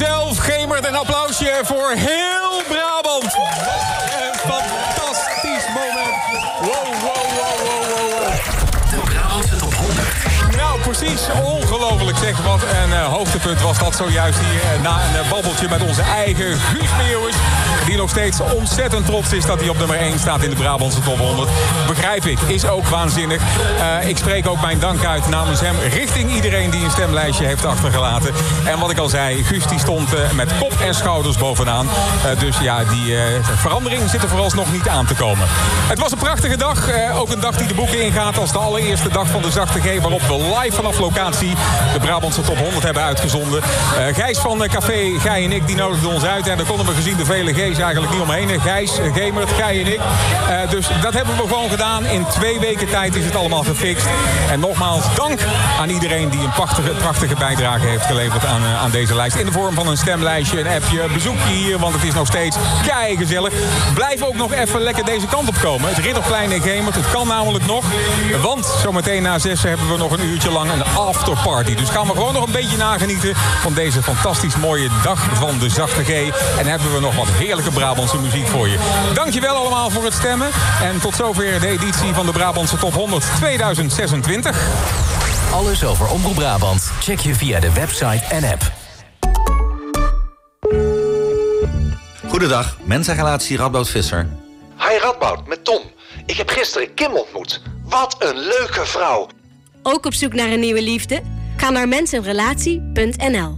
zelf, Gemert. Een applausje voor heel Brabant. Een fantastisch moment. Wow. De Brabantse top 100. Nou, precies. Ongelooflijk zeg. Wat een hoogtepunt was dat zojuist hier. Na een babbeltje met onze eigen Guus Meeuwis. Die nog steeds ontzettend trots is dat hij op nummer 1 staat in de Brabantse top 100. Begrijp ik. Is ook waanzinnig. Ik spreek ook mijn dank uit namens hem richting iedereen die een stemlijstje heeft achtergelaten. En wat ik al zei, Guus die stond met kop en schouders bovenaan. Dus ja, die verandering zit er vooralsnog niet aan te komen. Het was een prachtige dag. Ook een dag die de boeken ingaat als de allereerste dag van de Zachte G, waarop we live vanaf locatie de Brabantse top 100 hebben uitgezonden. Gijs van Café Gij en ik, die nodigden ons uit. En daar konden we gezien de vele G's eigenlijk niet omheen. Gijs, Gemert, Gij en ik. Dus dat hebben we gewoon gedaan. In 2 weken tijd is het allemaal gefixt. En nogmaals, dank aan iedereen die een prachtige bijdrage heeft geleverd aan deze lijst. In de vorm van een stemlijstje, een appje, een bezoekje hier, want het is nog steeds keigezellig. Blijf ook nog even lekker deze kant op komen. Het Ridderplein in Gemert, het kan namelijk nog. Want zometeen na 6 hebben we nog een uurtje lang een afterparty. Dus gaan we gewoon nog een beetje nagenieten van deze fantastisch mooie dag van de Zachte G. En hebben we nog wat heerlijke Brabantse muziek voor je. Dankjewel allemaal voor het stemmen. En tot zover de editie van de Brabantse Top 100 2026. Alles over Omroep Brabant check je via de website en app. Goedendag, mensenrelatie Radboud Visser. Hi Radboud, met Tom. Ik heb gisteren Kim ontmoet. Wat een leuke vrouw. Ook op zoek naar een nieuwe liefde? Ga naar mensenrelatie.nl.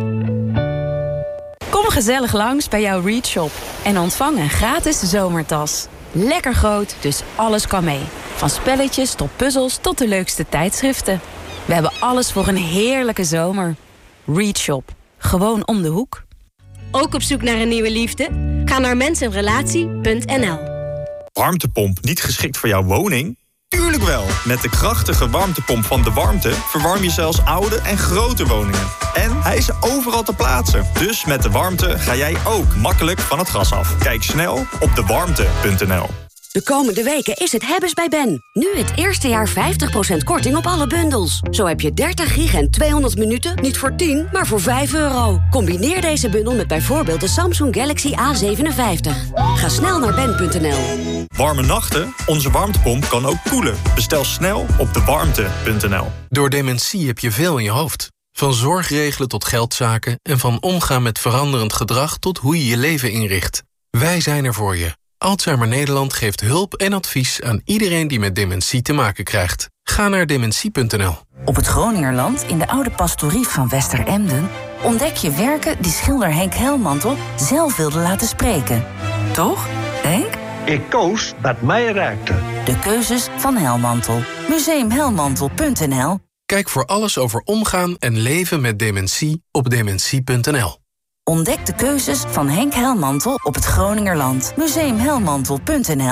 Kom gezellig langs bij jouw Read Shop en ontvang een gratis zomertas. Lekker groot, dus alles kan mee. Van spelletjes tot puzzels tot de leukste tijdschriften. We hebben alles voor een heerlijke zomer. Read Shop, gewoon om de hoek. Ook op zoek naar een nieuwe liefde? Ga naar mensenrelatie.nl. Warmtepomp niet geschikt voor jouw woning? Tuurlijk wel! Met de krachtige warmtepomp van De Warmte verwarm je zelfs oude en grote woningen. En hij is overal te plaatsen. Dus met De Warmte ga jij ook makkelijk van het gas af. Kijk snel op dewarmte.nl. De komende weken is het hebbes bij Ben. Nu het eerste jaar 50% korting op alle bundels. Zo heb je 30 gig en 200 minuten niet voor 10, maar voor €5. Combineer deze bundel met bijvoorbeeld de Samsung Galaxy A57. Ga snel naar ben.nl. Warme nachten? Onze warmtepomp kan ook koelen. Bestel snel op dewarmte.nl. Door dementie heb je veel in je hoofd. Van zorgregelen tot geldzaken en van omgaan met veranderend gedrag tot hoe je je leven inricht. Wij zijn er voor je. Alzheimer Nederland geeft hulp en advies aan iedereen die met dementie te maken krijgt. Ga naar dementie.nl. Op het Groningerland, in de oude pastorie van Westeremden, ontdek je werken die schilder Henk Helmantel zelf wilde laten spreken. Toch, Henk? Ik koos wat mij raakte. De keuzes van Helmantel. Museumhelmantel.nl. Kijk voor alles over omgaan en leven met dementie op dementie.nl. Ontdek de keuzes van Henk Helmantel op het Groningerland. Museumhelmantel.nl.